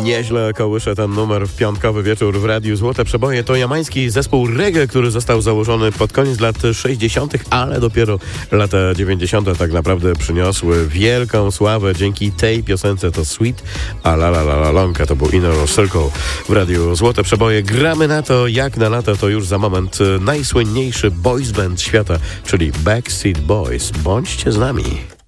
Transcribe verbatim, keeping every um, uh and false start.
Nieźle kołysze ten numer w piątkowy wieczór w Radiu Złote Przeboje. To jamański zespół reggae, który został założony pod koniec lat sześćdziesiątych, ale dopiero lata dziewięćdziesiąte tak naprawdę przyniosły wielką sławę dzięki tej piosence. To Sweet a la la la la longa, to był Inner Circle w Radiu Złote Przeboje. Gramy na to jak na lata, to już za moment najsłynniejszy boys band świata, czyli Backstreet Boys. Bądźcie z nami.